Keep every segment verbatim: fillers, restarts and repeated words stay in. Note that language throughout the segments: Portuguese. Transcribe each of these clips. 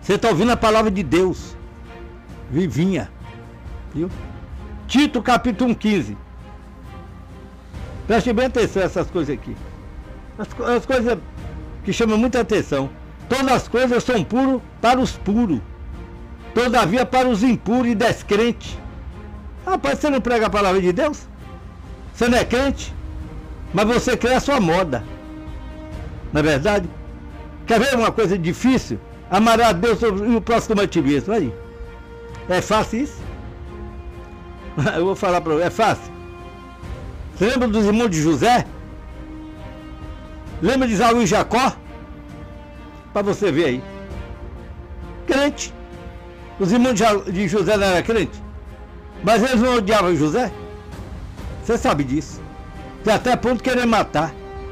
Você está ouvindo a palavra de Deus. Vivinha. Viu? Tito capítulo quinze. Preste bem atenção a essas coisas aqui. As, as coisas que chamam muita atenção. Todas as coisas são puras para os puros. Todavia para os impuros e descrentes. Rapaz, você não prega a palavra de Deus? Você não é crente? Mas você crê a sua moda. Não é verdade? Quer ver uma coisa difícil? Amar a Deus e o próximo a ti mesmo. Aí. É fácil isso? Eu vou falar para você. É fácil? Você lembra dos irmãos de José? Lembra de Isaú e Jacó? Para você ver aí. Crente. Os irmãos de José não eram crentes? Mas eles não odiavam José? Você sabe disso. Tem até ponto de querer matar.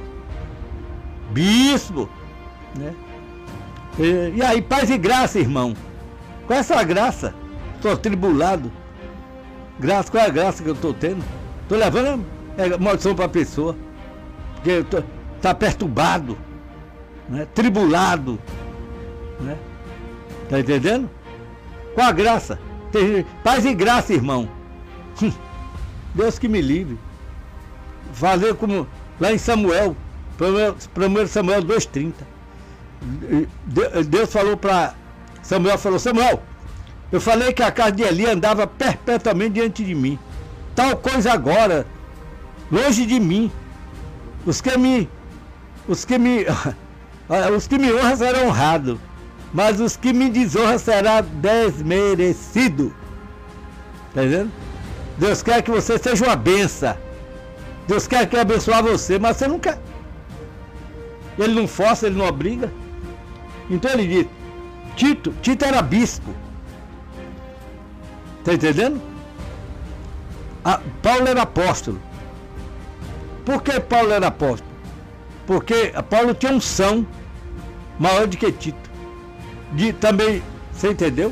Bispo. Né? E, e aí, paz e graça, irmão. Qual é essa graça? Estou tribulado. Graça, qual é a graça que eu estou tendo? Estou levando é, maldição para a pessoa. Porque está perturbado. Né? Tribulado. Né? Tá entendendo? Qual a graça? Tem, paz e graça, irmão. Deus que me livre. Fazer como lá em Samuel, primeiro Samuel dois, trinta. Deus falou para Samuel, falou: Samuel, eu falei que a casa de Eli andava perpetuamente diante de mim. Tal coisa agora, longe de mim. Os que me os que me os que me honram serão honrados, mas os que me desonram serão desmerecidos. Tá entendendo? Deus quer que você seja uma benção. Deus quer que abençoar você, mas você não quer. Ele não força, ele não obriga. Então ele diz: Tito, Tito era bispo. Tá entendendo? A, Paulo era apóstolo. Por que Paulo era apóstolo? Porque Paulo tinha unção maior do que Tito. De, também, você entendeu?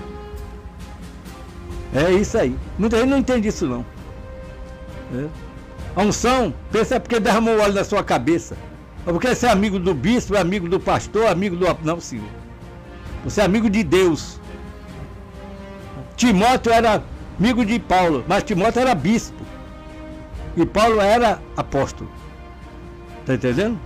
É isso aí. Muita gente não entende isso não. É. A unção, pensa é porque derramou óleo na sua cabeça. É porque você é amigo do bispo, é amigo do pastor, amigo do... Não, senhor. Você é amigo de Deus. Timóteo era amigo de Paulo, mas Timóteo era bispo. E Paulo era apóstolo. Tá entendendo?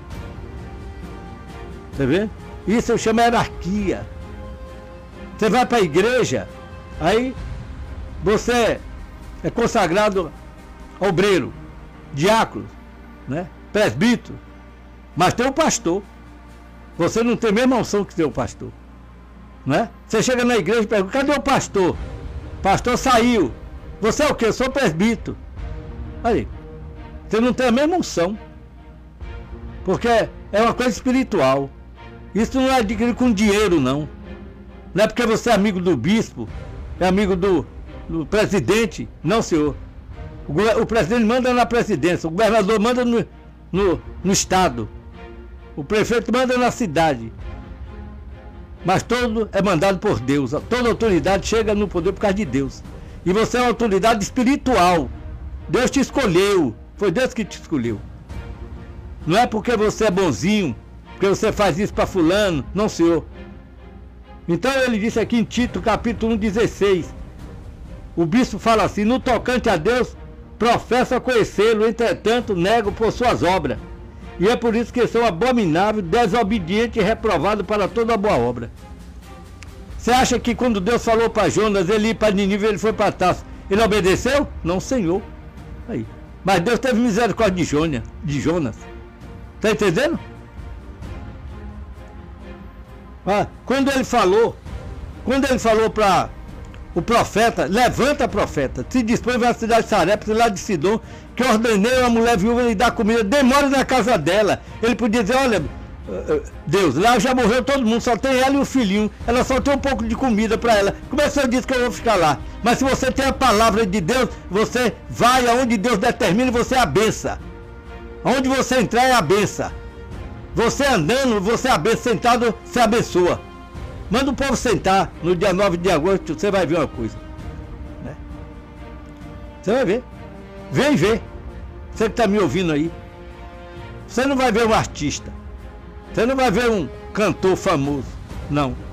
Tá vendo? Isso eu chamo hierarquia. Você vai para a igreja, aí você é consagrado obreiro, diácono, né? Presbítero, mas tem o pastor. Você não tem a mesma unção que tem o pastor, né? Você chega na igreja e pergunta: cadê o pastor? O pastor saiu. Você é o quê? Eu sou presbítero. Aí, você não tem a mesma unção, porque é uma coisa espiritual. Isso não é adquirido com dinheiro, não. Não é porque você é amigo do bispo, é amigo do, do presidente. Não, senhor. O, o presidente manda na presidência, o governador manda no, no, no estado, o prefeito manda na cidade. Mas todo é mandado por Deus. Toda autoridade chega no poder por causa de Deus. E você é uma autoridade espiritual. Deus te escolheu. Foi Deus que te escolheu. Não é porque você é bonzinho, porque você faz isso para fulano. Não, senhor. Então ele disse aqui em Tito, capítulo um, dezesseis. O bispo fala assim: no tocante a Deus, professa conhecê-lo, entretanto, nego por suas obras. E é por isso que são abomináveis, desobedientes e reprovados para toda boa obra. Você acha que quando Deus falou para Jonas, ele ir para Nínive, ele foi para Tarso, ele obedeceu? Não, senhor. Aí. Mas Deus teve misericórdia de Jonas. De Jonas. Tá entendendo? Ah, quando ele falou, quando ele falou para o profeta: levanta, profeta, se dispõe para a cidade de Sarepta, lá de Sidom, que ordenei a mulher viúva lhe dar comida, demore na casa dela. Ele podia dizer: olha, Deus, lá já morreu todo mundo, só tem ela e o filhinho, ela só tem um pouco de comida para ela. Como é que você disse que eu vou ficar lá? Mas se você tem a palavra de Deus, você vai aonde Deus determina e você abença. Aonde você entrar é a benção. Você andando, você abença, sentado, você abençoa. Manda o povo sentar no dia nove de agosto, você vai ver uma coisa, né? Você vai ver. Vem ver. Você que está me ouvindo aí. Você não vai ver um artista. Você não vai ver um cantor famoso. Não.